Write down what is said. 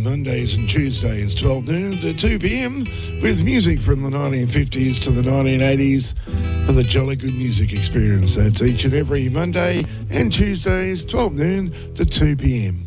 Mondays and Tuesdays, 12 noon to 2 p.m, with music from the 1950s to the 1980s for the Jolly Good Music Experience. That's each and every Monday and Tuesdays, 12 noon to 2 p.m.